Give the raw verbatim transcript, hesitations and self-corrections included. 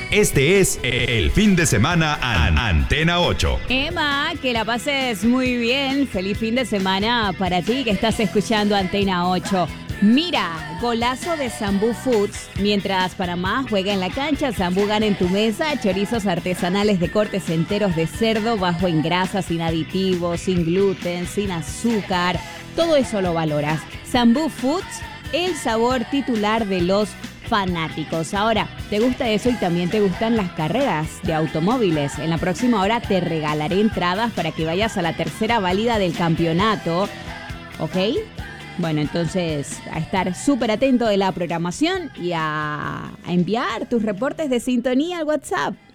Este es el fin de semana en Antena ocho. Emma, que la pases muy bien. Feliz fin de semana para ti que estás escuchando Antena ocho. Mira, golazo de Sambú Foods. Mientras Panamá juega en la cancha, Sambú gana en tu mesa. Chorizos artesanales de cortes enteros de cerdo, bajo en grasa, sin aditivos, sin gluten, sin azúcar. Todo eso lo valoras. Sambú Foods, el sabor titular de los fanáticos. Ahora, ¿te gusta eso y también te gustan las carreras de automóviles? En la próxima hora te regalaré entradas para que vayas a la tercera válida del campeonato. ¿Ok? Bueno, entonces a estar súper atento de la programación y a, a enviar tus reportes de sintonía al WhatsApp.